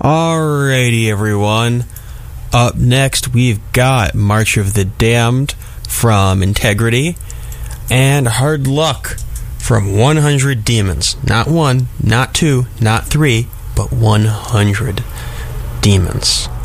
Alrighty, everyone. Up next, we've got March of the Damned from Integrity and Hard Luck from 100 Demons. Not one, not two, not three, but 100 Demons.